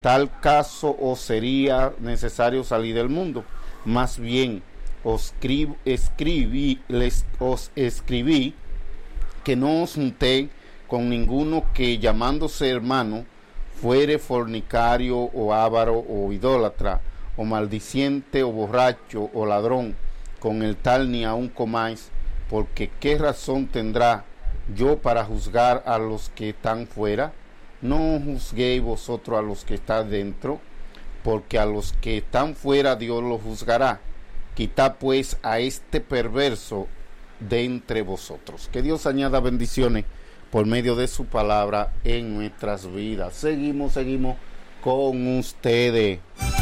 Tal caso os sería necesario salir del mundo. Más bien os escribí que no os junté con ninguno que llamándose hermano fuere fornicario o avaro o idólatra o maldiciente o borracho o ladrón, con el tal ni aun comáis, porque qué razón tendrá yo para juzgar a los que están fuera. No juzguéis vosotros a los que están dentro, porque a los que están fuera Dios los juzgará. Quitad pues a este perverso de entre vosotros. Que Dios añada bendiciones por medio de su palabra en nuestras vidas. Seguimos con ustedes.